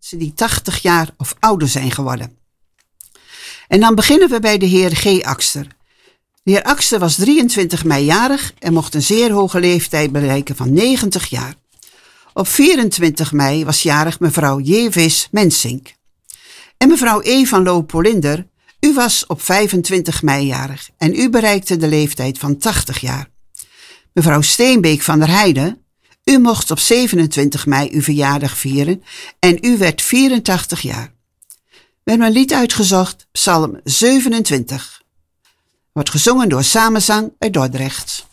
mensen die 80 jaar of ouder zijn geworden. En dan beginnen we bij de heer G. Akster. De heer Akster was 23 mei jarig en mocht een zeer hoge leeftijd bereiken van 90 jaar. Op 24 mei was jarig mevrouw J. Vis Mensink. En mevrouw E. van Loo-Polinder, u was op 25 mei jarig en u bereikte de leeftijd van 80 jaar. Mevrouw Steenbeek van der Heijden, u mocht op 27 mei uw verjaardag vieren en u werd 84 jaar. We hebben een lied uitgezocht, Psalm 27. Wordt gezongen door Samenzang uit Dordrecht.